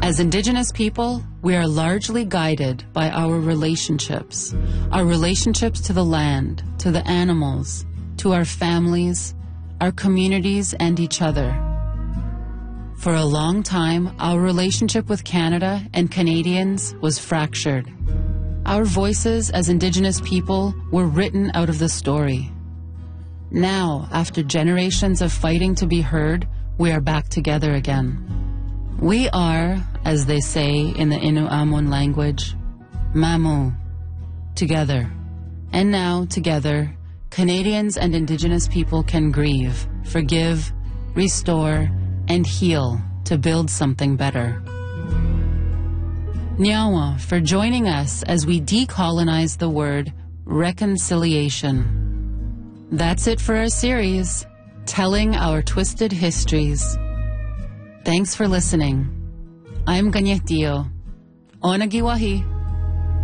As Indigenous people, we are largely guided by our relationships to the land, to the animals, to our families, our communities, and each other. For a long time, our relationship with Canada and Canadians was fractured. Our voices as Indigenous people were written out of the story. Now, after generations of fighting to be heard, we are back together again. We are, as they say in the Inuamun language, Mamu, together. And now, together, Canadians and Indigenous people can grieve, forgive, restore, and heal to build something better. Nyawa for joining us as we decolonize the word reconciliation. That's it for our series, Telling Our Twisted Histories. Thanks for listening. I'm Ganyetio. Onagiwahi.